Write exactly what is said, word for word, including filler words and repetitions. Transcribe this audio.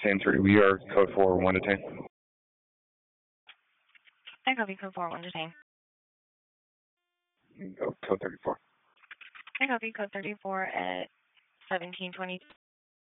stand three. We are code four, one detain. I copy code four, one detain. Oh, code thirty-four. I copy code thirty-four at seventeen twenty.